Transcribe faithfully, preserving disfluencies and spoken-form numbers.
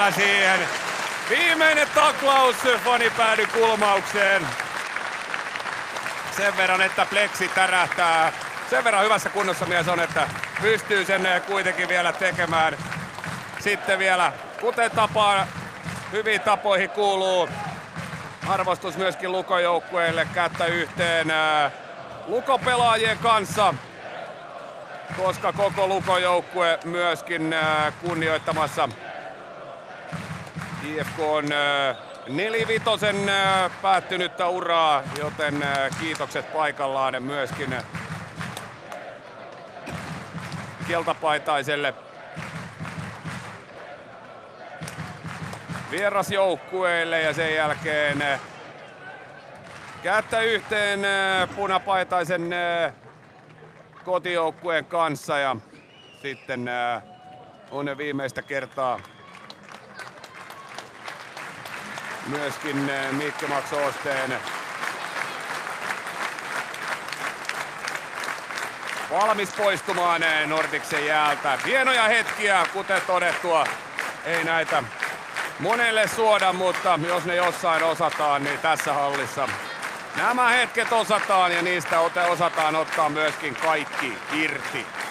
vielä siihen. Viimeinen taklaus fanipäädyn kulmaukseen. Sen verran, että pleksi tärähtää. Sen verran hyvässä kunnossa mies on, että pystyy sen kuitenkin vielä tekemään. Sitten vielä, kuten tapaa, hyviin tapoihin kuuluu arvostus myöskin Lukon joukkueelle, kättä yhteen Lukon-pelaajien kanssa, koska koko Lukon joukkue myöskin kunnioittamassa I F K:n nelivitosen päättynyttä uraa, joten kiitokset paikallaan myöskin keltapaitaiselle vierasjoukkueelle ja sen jälkeen kättä yhteen punapaitaisen kotijoukkueen kanssa ja sitten on viimeistä kertaa myöskin Mikko Max Osteen valmis poistumaan Nordicsen jäältä. Hienoja hetkiä, kuten todettua, ei näitä monelle suoda, mutta jos ne jossain osataan, niin tässä hallissa nämä hetket osataan ja niistä osataan ottaa myöskin kaikki irti.